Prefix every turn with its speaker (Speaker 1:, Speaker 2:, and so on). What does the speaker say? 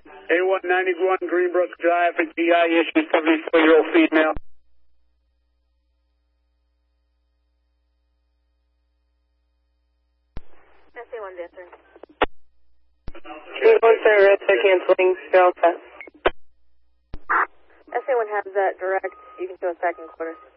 Speaker 1: A191 Greenbrook Drive for GI issue 74-year-old female.
Speaker 2: SA1's answering.
Speaker 3: 317 red, they're canceling. You're all set.
Speaker 2: SA1 has that direct. You can show a second quarter.